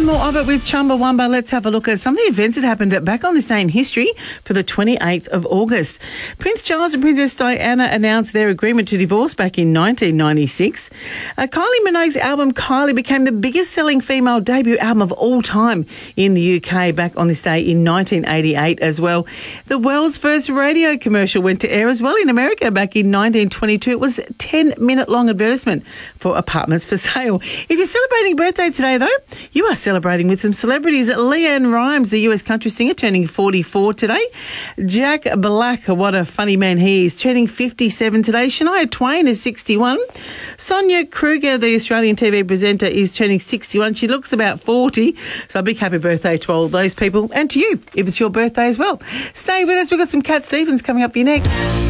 more of it with Chumbawamba. Let's have a look at some of the events that happened back on this day in history for the 28th of August. Prince Charles and Princess Diana announced their agreement to divorce back in 1996. Kylie Minogue's album Kylie became the biggest selling female debut album of all time in the UK back on this day in 1988 as well. The world's first radio commercial went to air as well in America back in 1922. It was a 10-minute long advertisement for apartments for sale. If you're celebrating birthday today, though, you are celebrating with some celebrities. Leanne Rimes, the US country singer, turning 44 today. Jack Black, what a funny man he is, turning 57 today. Shania Twain is 61. Sonia Kruger, the Australian TV presenter, is turning 61. She looks about 40. So a big happy birthday to all those people and to you if it's your birthday as well. Stay with us. We've got some Cat Stevens coming up for you next.